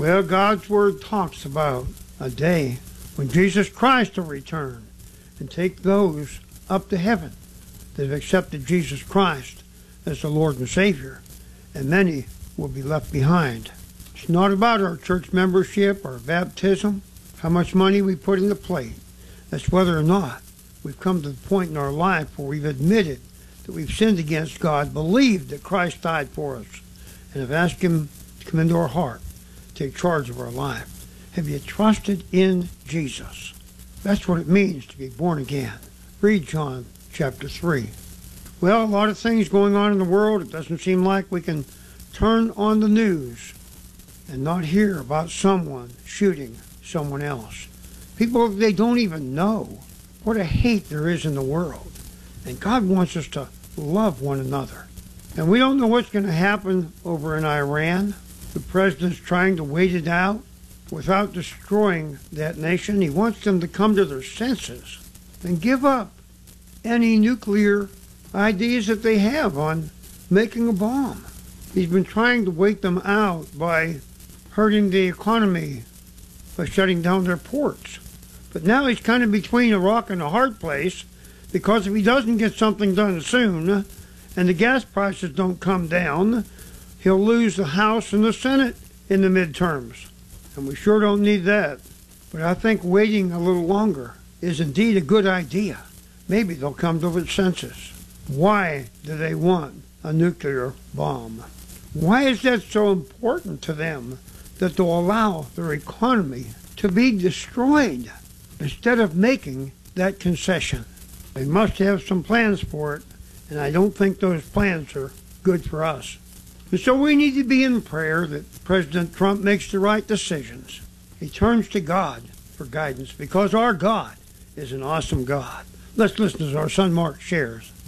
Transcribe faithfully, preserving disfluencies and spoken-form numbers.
Well, God's Word talks about a day when Jesus Christ will return and take those up to heaven that have accepted Jesus Christ as the Lord and Savior, and many will be left behind. It's not about our church membership or baptism, how much money we put in the plate. That's whether or not we've come to the point in our life where we've admitted that we've sinned against God, believed that Christ died for us, and have asked Him to come into our heart, take charge of our life. Have you trusted in Jesus? That's what it means to be born again. Read John chapter three. Well, a lot of things going on in the world. It doesn't seem like we can turn on the news and not hear about someone shooting someone else. People, they don't even know what a hate there is in the world. And God wants us to love one another. And we don't know what's going to happen over in Iran. The president's trying to wait it out without destroying that nation. He wants them to come to their senses and give up any nuclear ideas that they have on making a bomb. He's been trying to wait them out by hurting the economy by shutting down their ports. But now he's kind of between a rock and a hard place, because if he doesn't get something done soon and the gas prices don't come down, he'll lose the House and the Senate in the midterms. And we sure don't need that. But I think waiting a little longer is indeed a good idea. Maybe they'll come to their senses. Why do they want a nuclear bomb? Why is that so important to them that they'll allow their economy to be destroyed instead of making that concession? They must have some plans for it, and I don't think those plans are good for us. And so we need to be in prayer that President Trump makes the right decisions. He turns to God for guidance, because our God is an awesome God. Let's listen as our son Mark shares.